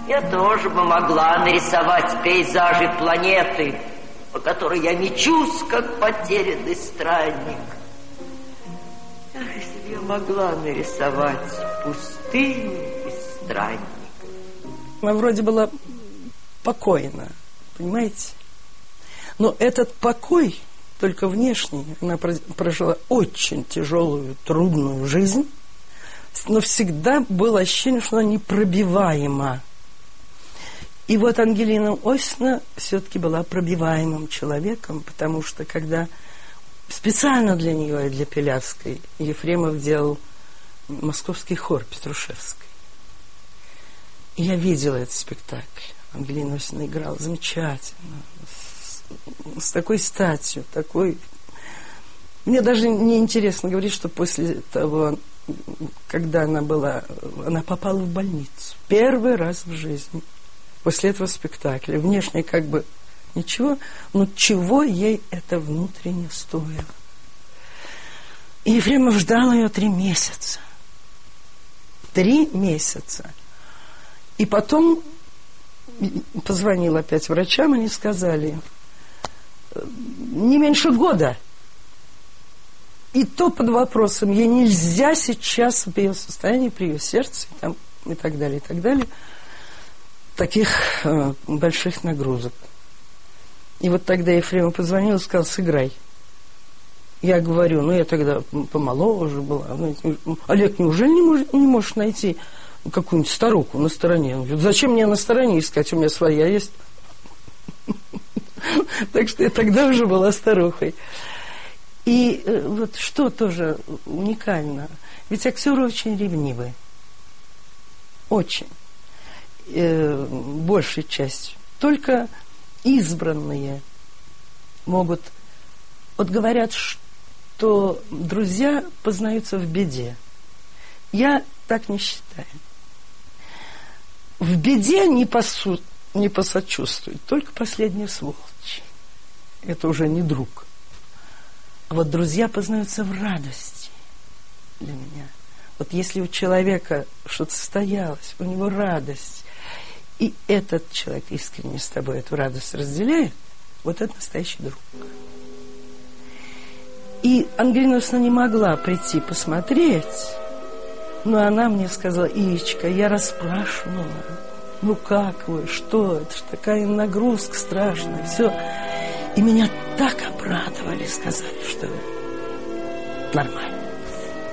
Я тоже бы могла нарисовать пейзажи планеты, по которой я мечусь, как потерянный странник. Ах, если бы я могла нарисовать пустыню и странник. Она вроде была покойна, понимаете? Но этот покой, только внешний, она прожила очень тяжелую, трудную жизнь, но всегда было ощущение, что она непробиваема. И вот Ангелина Осина все-таки была пробиваемым человеком, потому что когда специально для нее и для Пилявской Ефремов делал московский хор Петрушевской. И я видела этот спектакль. Ангелина Осина играла замечательно, с такой статью, такой... Мне даже не интересно говорить, что после того, когда она попала в больницу. Первый раз в жизни. После этого спектакля. Внешне как бы ничего, но чего ей это внутренне стоило. И Ефремов ждал ее 3 месяца. 3 месяца. И потом позвонил опять врачам, они сказали, не меньше года. И то под вопросом, ей нельзя сейчас в ее состоянии, при ее сердце там, и так далее, таких больших нагрузок. И вот тогда Ефремов позвонил и сказал, сыграй. Я говорю, я тогда помоложе была. Олег, неужели не можешь найти какую-нибудь старуху на стороне? Он говорит, зачем мне на стороне искать? У меня своя есть. Так что я тогда уже была старухой. И вот что тоже уникально. Ведь актеры очень ревнивы. Очень. Большей частью. Только избранные могут... Вот говорят, что друзья познаются в беде. Я так не считаю. В беде не посочувствует только последняя сволочь. Это уже не друг. А вот друзья познаются в радости для меня. Вот если у человека что-то состоялось, у него радость, и этот человек искренне с тобой эту радость разделяет, вот это настоящий друг. И Ангелина Осина не могла прийти посмотреть, но она мне сказала, Ирочка, я расспрашивала, как вы, что, это ж такая нагрузка страшная, все. И меня так обрадовали, сказали, что нормально.